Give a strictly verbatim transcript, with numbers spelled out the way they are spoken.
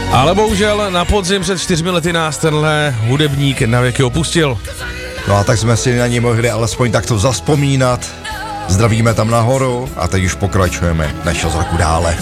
Ale bohužel na podzim před čtyřmi lety nás tenhle hudebník navěky opustil. No a tak jsme si na ní mohli alespoň takto zazpomínat. Zdravíme tam nahoru a teď už pokračujeme na šest roku dále.